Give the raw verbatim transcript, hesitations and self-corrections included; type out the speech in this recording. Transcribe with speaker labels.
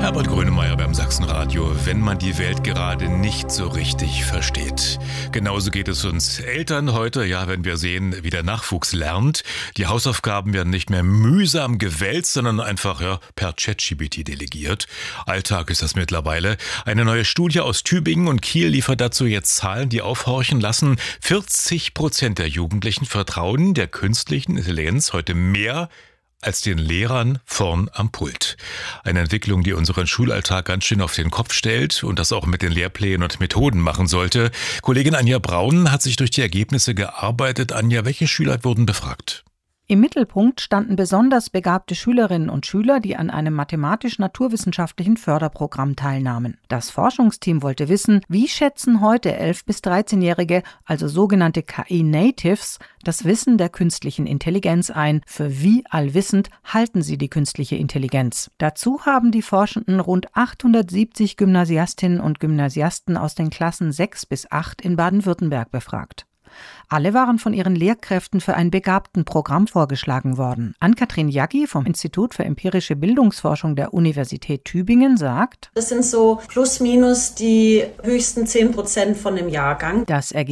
Speaker 1: Herbert Grönemeyer beim Sachsenradio, wenn man die Welt gerade nicht so richtig versteht. Genauso geht es uns Eltern heute, ja, wenn wir sehen, wie der Nachwuchs lernt. Die Hausaufgaben werden nicht mehr mühsam gewälzt, sondern einfach ja, per ChatGPT delegiert. Alltag ist das mittlerweile. Eine neue Studie aus Tübingen und Kiel liefert dazu jetzt Zahlen, die aufhorchen lassen. vierzig Prozent der Jugendlichen vertrauen der künstlichen Intelligenz heute mehr als den Lehrern vorn am Pult. Eine Entwicklung, die unseren Schulalltag ganz schön auf den Kopf stellt und das auch mit den Lehrplänen und Methoden machen sollte. Kollegin Anja Braun hat sich durch die Ergebnisse gearbeitet. Anja, welche Schüler wurden befragt?
Speaker 2: Im Mittelpunkt standen besonders begabte Schülerinnen und Schüler, die an einem mathematisch-naturwissenschaftlichen Förderprogramm teilnahmen. Das Forschungsteam wollte wissen, wie schätzen heute elf- bis dreizehnjährige, also sogenannte K I-Natives, das Wissen der künstlichen Intelligenz ein. Für wie allwissend halten sie die künstliche Intelligenz? Dazu haben die Forschenden rund achthundertsiebzig Gymnasiastinnen und Gymnasiasten aus den Klassen sechs bis acht in Baden-Württemberg befragt. Alle waren von ihren Lehrkräften für ein Begabtenprogramm vorgeschlagen worden. Ann-Kathrin Jaggi vom Institut für empirische Bildungsforschung der Universität Tübingen sagt:
Speaker 3: Das sind so plus minus die höchsten zehn Prozent von dem Jahrgang.
Speaker 2: Das Ergebnis